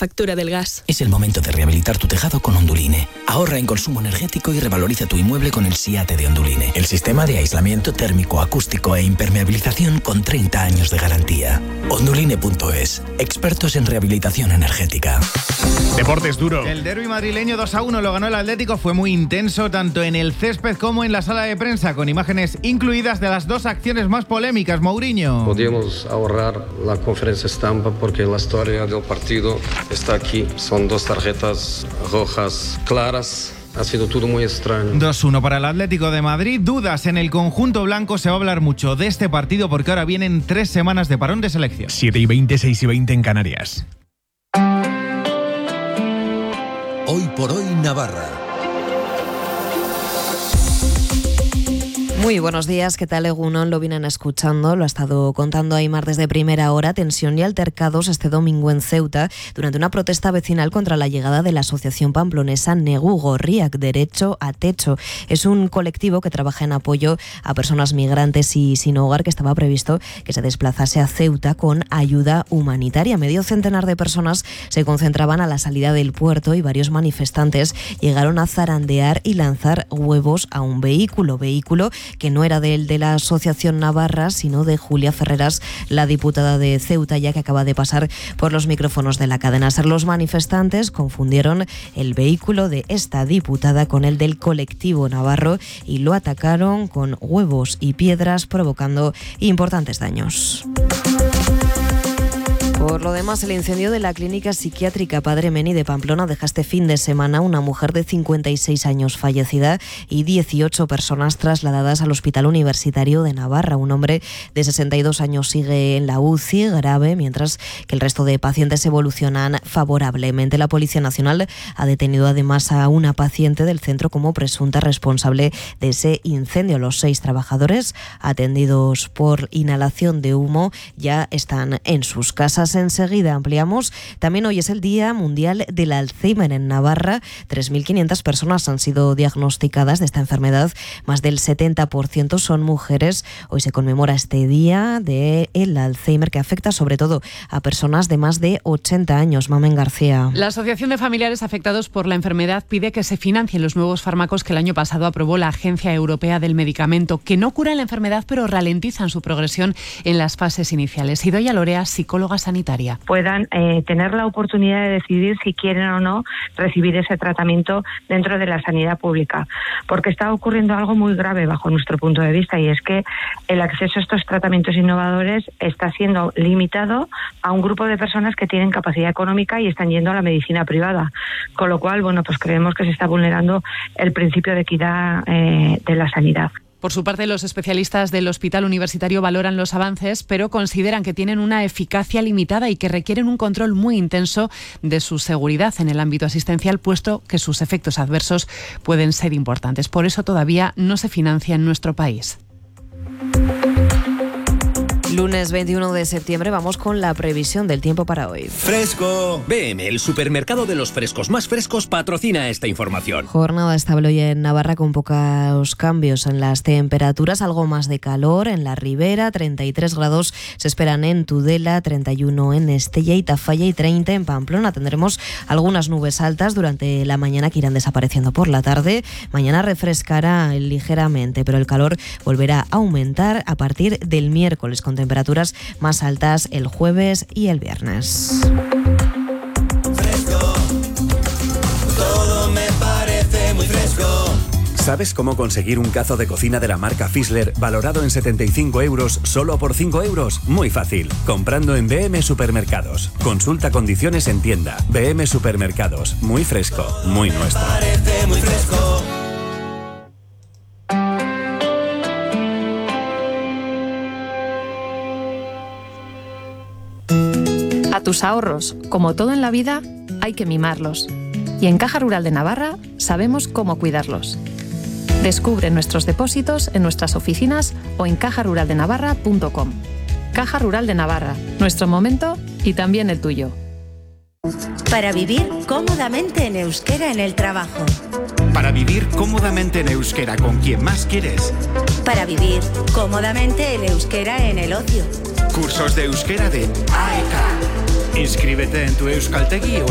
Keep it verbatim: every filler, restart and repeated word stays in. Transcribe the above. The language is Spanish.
factura del gas. Es el momento de rehabilitar tu tejado con Onduline. Ahorra en consumo energético y revaloriza tu inmueble con el SIATE de Onduline. El sistema de aislamiento térmico, acústico e impermeabilización con treinta años de garantía. Onduline punto es. Expertos en rehabilitación energética. Deportes duro. El derbi madrileño dos a uno lo ganó el Atlético. Fue muy intenso tanto en el césped como en la sala de prensa, con imágenes incluidas de las dos acciones más polémicas. Mourinho. Podíamos ahorrar la conferencia estampa porque la historia del partido está aquí. Son dos tarjetas rojas claras. Ha sido todo muy extraño. dos uno para el Atlético de Madrid. Dudas en el conjunto blanco. Se va a hablar mucho de este partido porque ahora vienen tres semanas de parón de selección. siete y veinte, seis y veinte en Canarias. Hoy por hoy Navarra. Muy buenos días, ¿qué tal, Egunon? Lo vienen escuchando, lo ha estado contando Aimar desde primera hora. Tensión y altercados este domingo en Ceuta durante una protesta vecinal contra la llegada de la asociación pamplonesa Negu Gorriak, Derecho a Techo. Es un colectivo que trabaja en apoyo a personas migrantes y sin hogar, que estaba previsto que se desplazase a Ceuta con ayuda humanitaria. Medio centenar de personas se concentraban a la salida del puerto y varios manifestantes llegaron a zarandear y lanzar huevos a un vehículo, vehículo que no era del de la Asociación Navarra, sino de Julia Ferreras, la diputada de Ceuta, ya que acaba de pasar por los micrófonos de la cadena SER. Los manifestantes confundieron el vehículo de esta diputada con el del colectivo navarro y lo atacaron con huevos y piedras, provocando importantes daños. Por lo demás, el incendio de la clínica psiquiátrica Padre Meni de Pamplona deja este fin de semana una mujer de cincuenta y seis años fallecida y dieciocho personas trasladadas al Hospital Universitario de Navarra. Un hombre de sesenta y dos años sigue en la U C I grave, mientras que el resto de pacientes evolucionan favorablemente. La Policía Nacional ha detenido además a una paciente del centro como presunta responsable de ese incendio. Los seis trabajadores atendidos por inhalación de humo ya están en sus casas. Enseguida ampliamos. También hoy es el Día Mundial del Alzheimer en Navarra. tres mil quinientas personas han sido diagnosticadas de esta enfermedad. Más del setenta por ciento son mujeres. Hoy se conmemora este Día del Alzheimer, que afecta sobre todo a personas de más de ochenta años. Mamen García. La Asociación de Familiares Afectados por la Enfermedad pide que se financien los nuevos fármacos que el año pasado aprobó la Agencia Europea del Medicamento, que no curan la enfermedad pero ralentizan su progresión en las fases iniciales. Idoia Lorea, psicóloga sanitaria. Puedan eh, tener la oportunidad de decidir si quieren o no recibir ese tratamiento dentro de la sanidad pública, porque está ocurriendo algo muy grave bajo nuestro punto de vista, y es que el acceso a estos tratamientos innovadores está siendo limitado a un grupo de personas que tienen capacidad económica y están yendo a la medicina privada, con lo cual, bueno, pues creemos que se está vulnerando el principio de equidad eh, de la sanidad. Por su parte, los especialistas del Hospital Universitario valoran los avances, pero consideran que tienen una eficacia limitada y que requieren un control muy intenso de su seguridad en el ámbito asistencial, puesto que sus efectos adversos pueden ser importantes. Por eso todavía no se financia en nuestro país. Lunes veintiuno de septiembre, vamos con la previsión del tiempo para hoy. ¡Fresco! B M, el supermercado de los frescos más frescos, patrocina esta información. Jornada estable hoy en Navarra con pocos cambios en las temperaturas, algo más de calor en la Ribera, treinta y tres grados se esperan en Tudela, treinta y uno en Estella y Tafalla y treinta en Pamplona. Tendremos algunas nubes altas durante la mañana que irán desapareciendo por la tarde. Mañana refrescará ligeramente, pero el calor volverá a aumentar a partir del miércoles, con temperaturas más altas el jueves y el viernes. Fresco, todo me parece muy fresco. ¿Sabes cómo conseguir un cazo de cocina de la marca Fischler valorado en setenta y cinco euros solo por cinco euros? Muy fácil, comprando en B M Supermercados. Consulta condiciones en tienda. B M Supermercados, muy fresco, muy nuestro. Parece muy fresco. A tus ahorros, como todo en la vida, hay que mimarlos. Y en Caja Rural de Navarra sabemos cómo cuidarlos. Descubre nuestros depósitos en nuestras oficinas o en caja rural de navarra punto com. Caja Rural de Navarra, nuestro momento y también el tuyo. Para vivir cómodamente en euskera en el trabajo. Para vivir cómodamente en euskera con quien más quieres. Para vivir cómodamente en euskera en el ocio. Cursos de euskera de A E K. Inscríbete en tu Euskaltegi o